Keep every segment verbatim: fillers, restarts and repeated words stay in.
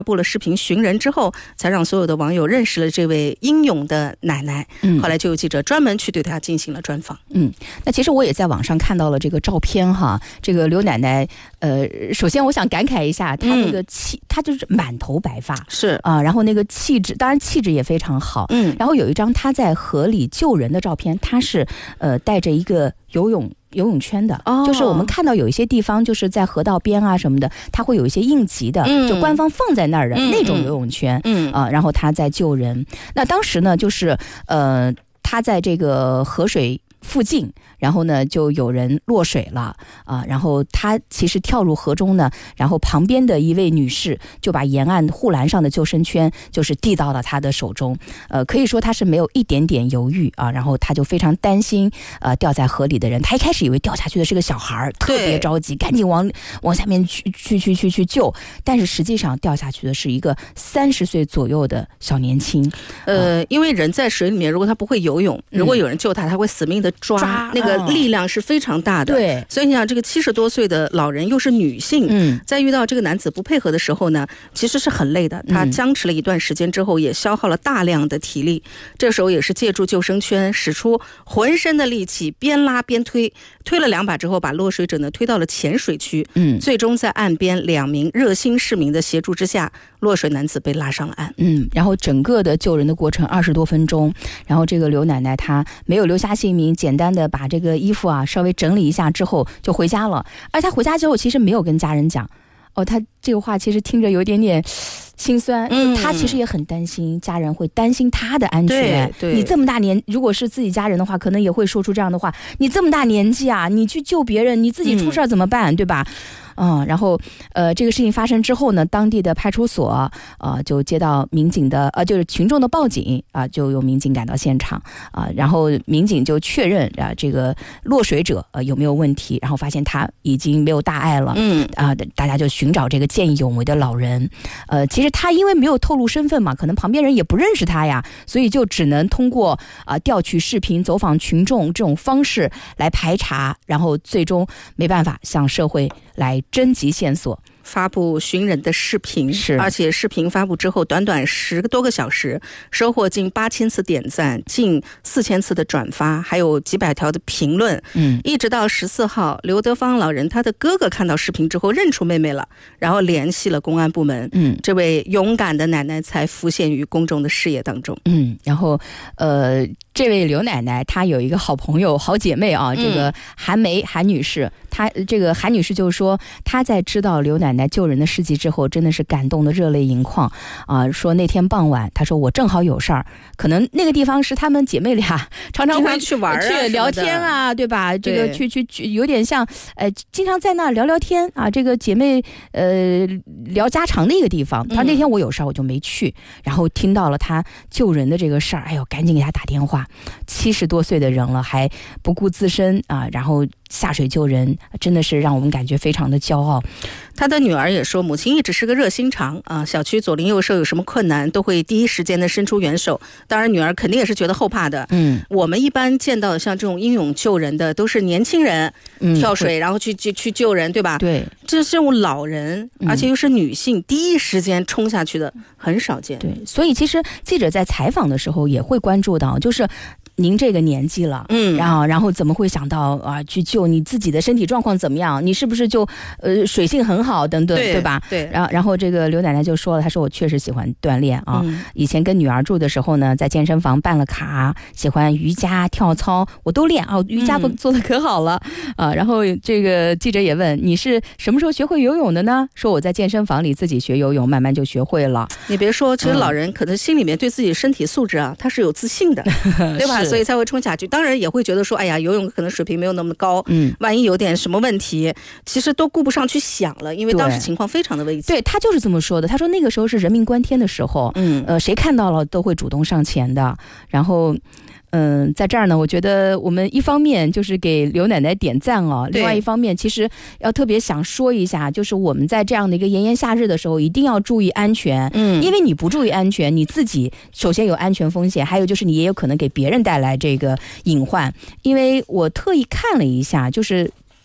布了视频寻人之后，才让所有的网友认识了这位英勇的奶奶。嗯，后来就有记者专门去对她进行了专访。 嗯，那其实我也在网上看到了这个照片哈，这个刘奶奶，呃，首先我想感慨一下，她那个气，嗯、她就是满头白发， 是啊、呃，然后那个气质，当然气质也非常好。嗯，然后有一张她在河里救人的照片，她是呃带着一个游泳。游泳圈的、哦、就是我们看到有一些地方就是在河道边啊什么的，它会有一些应急的、嗯、就官方放在那儿的、嗯、那种游泳圈，嗯啊、呃，然后他在救人。那当时呢就是呃他在这个河水附近，然后呢就有人落水了啊，然后他其实跳入河中呢，然后旁边的一位女士就把沿岸护栏上的救生圈就是递到了他的手中，呃，可以说他是没有一点点犹豫啊，然后他就非常担心呃掉在河里的人，他一开始以为掉下去的是个小孩，特别着急，赶紧往往下面去去去去去救，但是实际上掉下去的是一个三十岁左右的小年轻， 呃，因为人在水里面，如果他不会游泳，如果有人救他，他会死命的抓，抓那个力量是非常大的。对，所以你想，这个七十多岁的老人又是女性，嗯，在遇到这个男子不配合的时候呢，其实是很累的。他僵持了一段时间之后，也消耗了大量的体力。这时候也是借助救生圈，使出浑身的力气，边拉边推，推了两把之后，把落水者呢推到了浅水区。嗯，最终在岸边两名热心市民的协助之下，落水男子被拉上了岸。 嗯，然后整个的救人的过程二十多分钟，然后这个刘奶奶她没有留下姓名，简单的把这个衣服啊稍微整理一下之后就回家了。而她回家之后其实没有跟家人讲，哦，她这个话其实听着有点点心酸，嗯，她其实也很担心家人会担心她的安全。对，对，你这么大年，如果是自己家人的话，可能也会说出这样的话。你这么大年纪啊，你去救别人，你自己出事怎么办？嗯、对吧？嗯，然后呃，这个事情发生之后呢，当地的派出所呃就接到民警的呃就是群众的报警啊、呃，就有民警赶到现场啊、呃，然后民警就确认啊、呃、这个落水者呃有没有问题，然后发现他已经没有大碍了，嗯啊、呃，大家就寻找这个见义勇为的老人，呃，其实他因为没有透露身份嘛，可能旁边人也不认识他呀，所以就只能通过啊、呃、调取视频、走访群众这种方式来排查，然后最终没办法向社会来征集线索， 发布寻人的视频，是，而且视频发布之后，短短十多个小时，收获近八千次点赞，近四千次的转发，还有几百条的评论。嗯，一直到十四号，刘德芳老人他的哥哥看到视频之后认出妹妹了，然后联系了公安部门。嗯，这位勇敢的奶奶才浮现于公众的视野当中。 嗯，然后呃，这位刘奶奶她有一个好朋友、好姐妹啊，这个韩梅韩女士。她这个韩女士就是说，她在知道刘奶奶救人的事迹之后，真的是感动的热泪盈眶啊、呃！说那天傍晚，她说我正好有事儿，可能那个地方是她们姐妹俩常常会去玩、啊、 去聊天啊，对吧？这个去去去，有点像呃，经常在那聊聊天啊。这个姐妹呃聊家常的一个地方。她说那天我有事儿，我就没去，然后听到了她救人的这个事儿，哎呦，赶紧给她打电话。七十多岁的人了，还不顾自身啊，然后下水救人，真的是让我们感觉非常的骄傲。 他的女儿也说，母亲一直是个热心肠啊，小区左邻右舍有什么困难都会第一时间的伸出援手。当然女儿肯定也是觉得后怕的。嗯，我们一般见到的像这种英勇救人的都是年轻人、嗯、跳水然后去去去救人，对吧？对，这是这种老人，而且又是女性、嗯、第一时间冲下去的很少见。 对，所以其实记者在采访的时候也会关注到，就是您这个年纪了，嗯，然后然后怎么会想到啊去救你自己的身体状况怎么样？你是不是就呃水性很好等等， 对, 对吧？对。然后然后这个刘奶奶就说了，她说我确实喜欢锻炼啊、嗯，以前跟女儿住的时候呢，在健身房办了卡，喜欢瑜伽、跳操，我都练啊，瑜伽做的可好了、嗯、啊。然后这个记者也问，你是什么时候学会游泳的呢？说我在健身房里自己学游泳，慢慢就学会了。 你别说，其实老人可能心里面对自己身体素质啊，他是有自信的，对吧？所以才会冲下去。当然也会觉得说，哎呀，游泳可能水平没有那么高，嗯，万一有点什么问题，其实都顾不上去想了，因为当时情况非常的危急。 对，他就是这么说的。他说那个时候是人命关天的时候，嗯，呃，谁看到了都会主动上前的。然后嗯、呃，在这儿呢，我觉得我们一方面就是给刘奶奶点赞哦，另外一方面其实要特别想说一下，就是我们在这样的一个炎炎夏日的时候，一定要注意安全。嗯，因为你不注意安全，你自己首先有安全风险，还有就是你也有可能给别人带来这个隐患。因为我特意看了一下，就是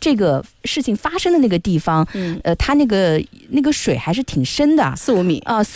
这个事情发生的那个地方，嗯，呃，它那个那个水还是挺深的， 四五米啊。